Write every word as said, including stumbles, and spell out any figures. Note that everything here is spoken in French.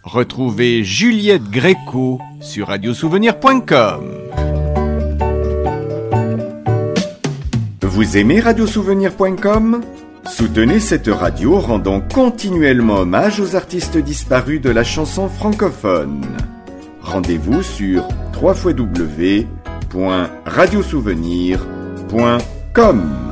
Retrouvez Juliette Gréco sur radiosouvenir point com. Vous aimez radiosouvenir point com ? Soutenez cette radio en rendant continuellement hommage aux artistes disparus de la chanson francophone. Rendez-vous sur w w w point radiosouvenir point com.